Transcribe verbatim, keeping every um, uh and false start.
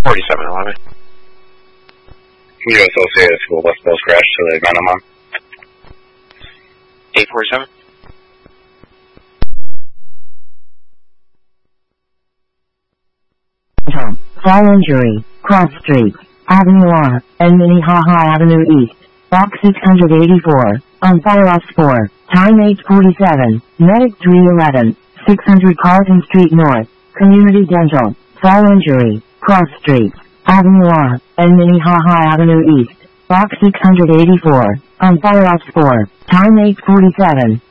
forty-seven eleven. Can you associate a school bus bus crash to the ground I'm on? eight forty-seven. Fall injury, Cross Street, Avenue R, and Minnehaha Avenue East, Box six eighty-four, on fire off four, time eight forty-seven, Medic three eleven, six hundred Carlton Street North, Community Dental, fall injury, Cross Street, Avenue R, and Minnehaha Avenue East, Box six eighty-four, on fire off four, time eight forty-seven,